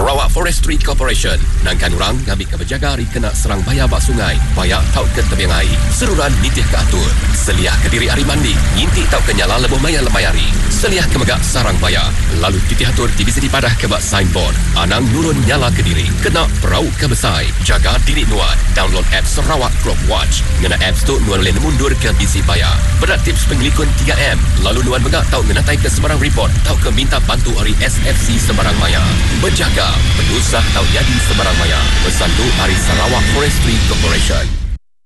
Sarawak Forestry Corporation. Nangkan orang ngambil keberjaga hari kena serang bayar bak sungai. Bayar tau ke tebing air. Seruran nitih ke atur. Seliah ke diri hari mandi. Nginti tau ke nyala lebuh maya lemayari. Seliah ke megak sarang bayar. Lalu titih atur tibisi dipadah ke bak signboard. Anang nurun nyala ke diri. Kena perau ke besai. Jaga diri nuan. Download app Sarawak Crop Watch. Ngena apps tu nuan boleh mundur ke bisi bayar. Berat tips penglikun 3M. Lalu nuan megak tau ngena type ke sebarang report. Tau ke minta bantu hari SFC sebarang maya. Berjaga, penusah tau jadi sebarang maya. Pesan tu hari Sarawak Forestry Corporation.